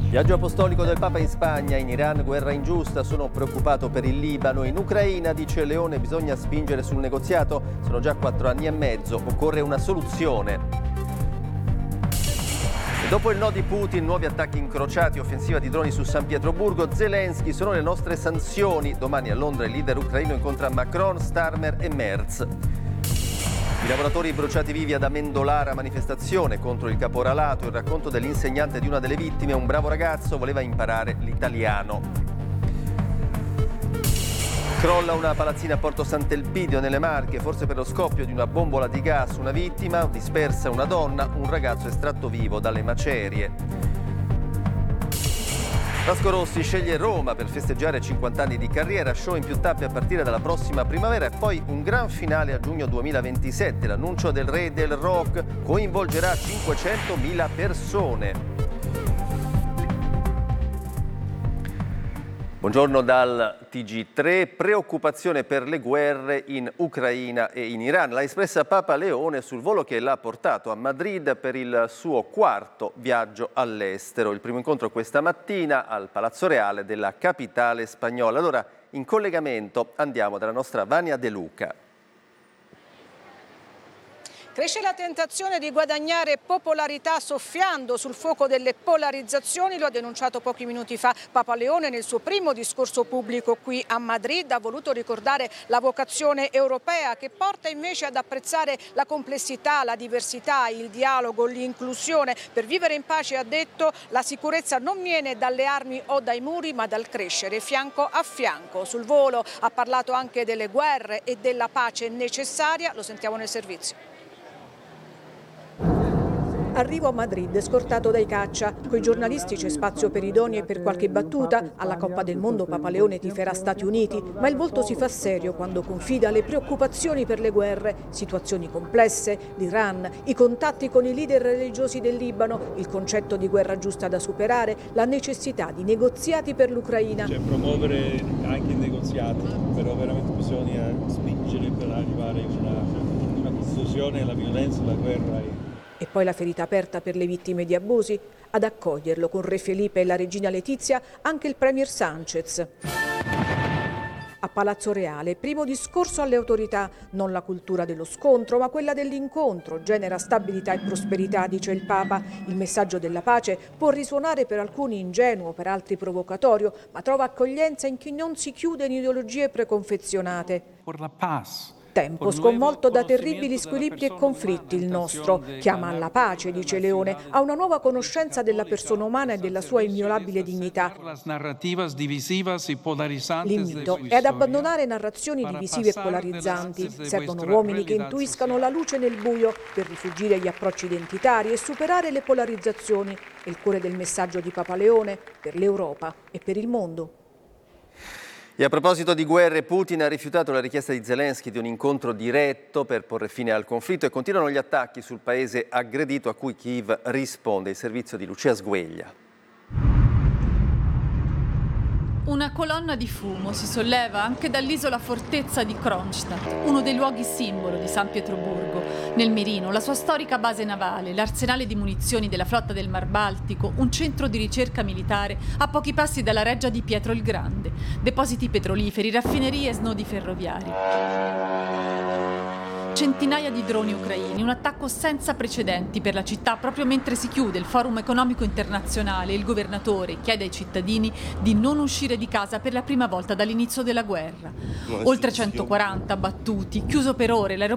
Viaggio apostolico del Papa in Spagna, in Iran guerra ingiusta, sono preoccupato per il Libano, in Ucraina dice Leone bisogna spingere sul negoziato, sono già 4 anni e mezzo, occorre una soluzione. E dopo il no di Putin, nuovi attacchi incrociati, offensiva di droni su San Pietroburgo, Zelensky, sono le nostre sanzioni, domani a Londra il leader ucraino incontra Macron, Starmer e Merz. I lavoratori bruciati vivi ad Amendolara, manifestazione contro il caporalato, il racconto dell'insegnante di una delle vittime, un bravo ragazzo voleva imparare l'italiano. Crolla una palazzina a Porto Sant'Elpidio nelle Marche, forse per lo scoppio di una bombola di gas, una vittima, dispersa una donna, un ragazzo estratto vivo dalle macerie. Vasco Rossi sceglie Roma per festeggiare 50 anni di carriera, show in più tappe a partire dalla prossima primavera e poi un gran finale a giugno 2027. L'annuncio del re del rock coinvolgerà 500.000 persone. Buongiorno dal TG3. Preoccupazione per le guerre in Ucraina e in Iran. L'ha espressa Papa Leone sul volo che l'ha portato a Madrid per il suo 4º viaggio all'estero. Il primo incontro questa mattina al Palazzo Reale della capitale spagnola. Allora, in collegamento andiamo dalla nostra Vania De Luca. Cresce la tentazione di guadagnare popolarità soffiando sul fuoco delle polarizzazioni, lo ha denunciato pochi minuti fa Papa Leone nel suo primo discorso pubblico qui a Madrid. Ha voluto ricordare la vocazione europea che porta invece ad apprezzare la complessità, la diversità, il dialogo, l'inclusione. Per vivere in pace, ha detto, la sicurezza non viene dalle armi o dai muri ma dal crescere fianco a fianco. Sul volo ha parlato anche delle guerre e della pace necessaria, lo sentiamo nel servizio. Arrivo a Madrid scortato dai caccia. Coi giornalisti c'è spazio per i doni e per qualche battuta. Alla Coppa del Mondo Papa Leone tiferà Stati Uniti, ma il volto si fa serio quando confida le preoccupazioni per le guerre, situazioni complesse, l'Iran, i contatti con i leader religiosi del Libano, il concetto di guerra giusta da superare, la necessità di negoziati per l'Ucraina. Cioè promuovere anche i negoziati, però veramente bisogna spingere per arrivare a una conclusione alla violenza, alla guerra. E poi la ferita aperta per le vittime di abusi. Ad accoglierlo con Re Felipe e la regina Letizia anche il premier Sánchez. A Palazzo Reale, primo discorso alle autorità, non la cultura dello scontro ma quella dell'incontro, genera stabilità e prosperità, dice il Papa. Il messaggio della pace può risuonare per alcuni ingenuo, per altri provocatorio, ma trova accoglienza in chi non si chiude in ideologie preconfezionate. Per la pace. Tempo sconvolto da terribili squilibri e conflitti il nostro. Chiama alla pace, dice Leone, a una nuova conoscenza della persona umana e della sua inviolabile dignità. L'invito è ad abbandonare narrazioni divisive e polarizzanti. Servono uomini che intuiscano la luce nel buio per rifugire gli approcci identitari e superare le polarizzazioni. È il cuore del messaggio di Papa Leone per l'Europa e per il mondo. E a proposito di guerre, Putin ha rifiutato la richiesta di Zelensky di un incontro diretto per porre fine al conflitto e continuano gli attacchi sul paese aggredito a cui Kiev risponde. Il servizio di Lucia Sgueglia. Una colonna di fumo si solleva anche dall'isola fortezza di Kronstadt, uno dei luoghi simbolo di San Pietroburgo. Nel mirino la sua storica base navale, l'arsenale di munizioni della flotta del Mar Baltico, un centro di ricerca militare a pochi passi dalla reggia di Pietro il Grande, depositi petroliferi, raffinerie e snodi ferroviari. Centinaia di droni ucraini, un attacco senza precedenti per la città proprio mentre si chiude il Forum economico internazionale e il governatore chiede ai cittadini di non uscire di casa per la prima volta dall'inizio della guerra. Oltre 140 abbattuti, chiuso per ore l'aeroporto